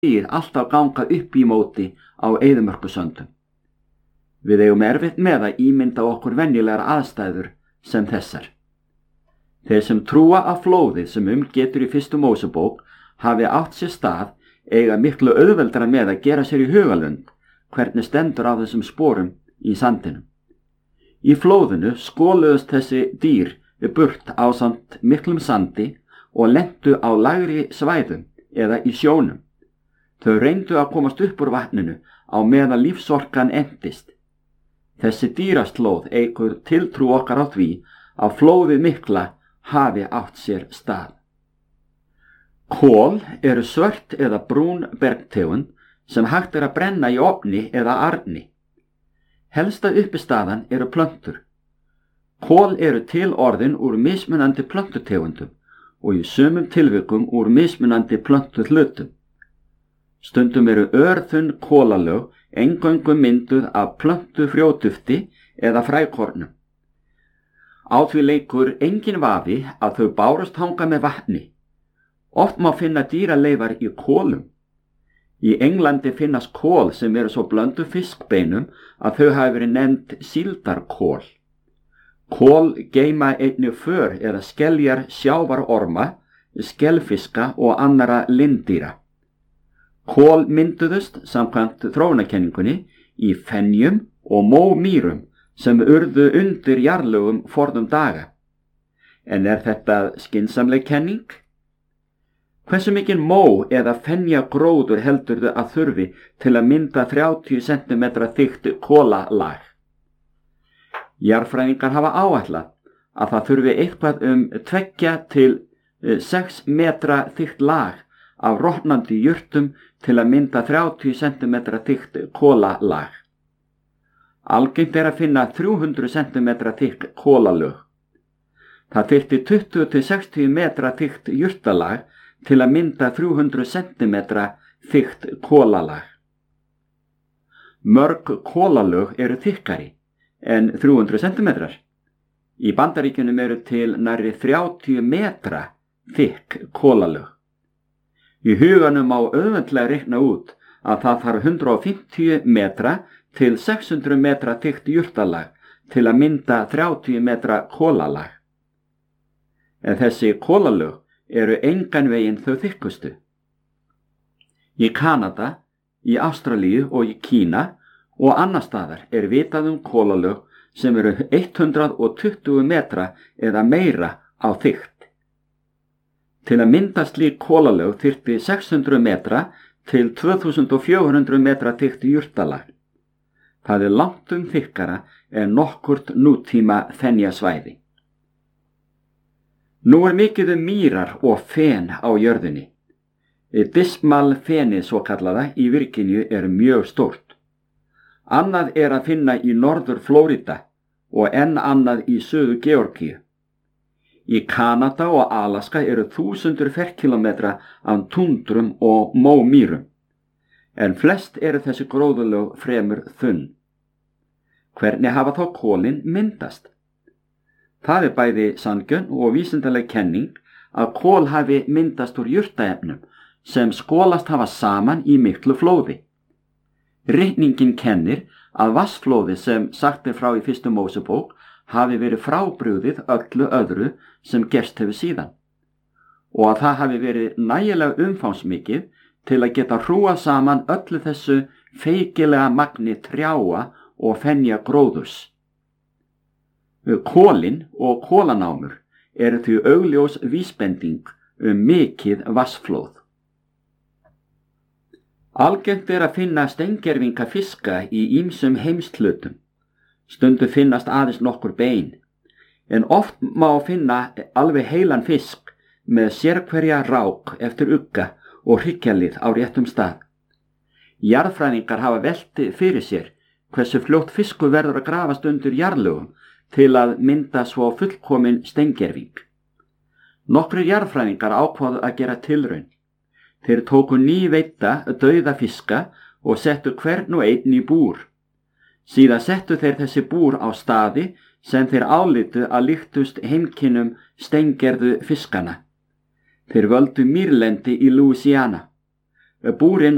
dýr alltaf ganga upp í móti á eyðimörkusöndum. Við eigum erfitt með að ímynda okkur venjulegar aðstæður sem þessar. Þeir sem trúa að flóðið sem getur í fyrstu Mósebók hafi átt sér stað eiga miklu auðveldara með að gera sér í hugalund hvernig stendur á þessum sporum í sandinum. Í flóðinu skoluðust þessi dýr burt ásamt miklum sandi og lentu á lægri svæðum eða í sjónum. Þau reyndu að komast upp úr vatninu á meðan lífsorkan entist. Þessi dýraslóð eykur tiltrú okkar á því að flóðið mikla hafi átt sér stað. Kol eru svört eða brún bergtegund sem hægt að brenna í ofni eða arni. Helsta uppistaðan eru plöntur. Kol eru til orðin úr mismunandi plöntutegundum og í sumum tilvikum úr mismunandi plöntuhlutum. Stundum eru örþunn kolalög eingöngu mynduð af plöntufrjódufti eða frækornum. Á því leikur engin vafi að þau bárust þangað með vatni. Oft má finna dýraleifar í kolum. Í Englandi finnast kol sem eru svo blöndu fiskbeinum að þau hafi verið nefnd síldarkol. Kol geyma einnig för eða skeljar sjávarorma, skelfiska og annara linddýra. Kol mynduðust samkvæmt þróunarkenningunni í fenjum og mómýrum sem urðu undir jarðlögum fornum daga. En er þetta skynsamleg kenning? Hversu mikinn mó eða fenjagróður heldurðu að þurfi til að mynda 30 cm þykkt kolalag? Jarðfræðingar hafa áætlað að það þurfi eitthvað 2 til 6 metra þykkt lag af rotnandi jurtum til að mynda 30 cm þykkt kolalag. Algengt er að finna 300 cm þykk kolalög. Það þyrfti 20 til 60 metra þykkt jurtalag til að mynda 300 cm þykkt kolalag. Mörg kolalög eru þykkari en 300 cm. Í Bandaríkjunum eru til nærri 30 metra þykk kolalög. Í huganum má auðveldlega reikna út að það þarf 150 metra til 600 metra þykkt jurtalag til að mynda 30 metra kolalag. En þessi kolalög eru engan veginn þau þykkustu. Í Kanada, í Ástralíu og í Kína og annar staðar er vitað kolalög sem eru 120 metra eða meira á þykkt. Til að mynda slík kolalög þyrfti 600 metra til 2400 metra þykkt jurtalag. Það er langt þykkara en nokkurt nútíma fenjasvæði. Nú er mikið mýrar og fen á jörðinni. Dismal fenið svo kallaða í Virginíu er mjög stórt. Annað er að finna í norður Flórida og enn annað í suður Georgíu. Í Kanada og Alaska eru 1000 ferkilometra af tundrum og mómýrum, en flest eru þessi gróðurlög fremur þunn. Hvernig hafa þá kolin myndast? Það er bæði sanngjörn og vísindaleg kenning að kol hafi myndast úr jurtaefnum sem skolast hafa saman í miklu flóði. Ritningin kennir að vatnsflóðið sem sagt er frá í fyrstu Mósebók hafi verið frábrugðið öllu öðru sem gerst hefur síðan og að það hafi verið nægilega umfangsmikið til að geta hrúað saman öllu þessu feikilega magni trjáa og fenjagróðurs. Kolin og kolanámur eru því augljós vísbending mikið vatnsflóð. Algengt er að finna steingervinga fiska í ýmsum heimshlutum. Stundum finnast aðeins nokkur bein, en oft má finna alveg heilan fisk með sérhverja rák eftir ugga og hryggjarlið á réttum stað. Jarðfræðingar hafa velt fyrir sér hversu fljótt fiskur verður að grafast undir jarðlögum til að mynda svo fullkomin steingerving. Nokkrir jarðfræðingar ákváðu að gera tilraun. Þeir tóku nýveidda dauða fiska og settu hvern og einn í búr. Síðan settu þeir þessi búr á staði sem þeir álitu að líktust heimkynnum steingerðu fiskana. Þeir völdu mýrlendi í Louisiana. Búrin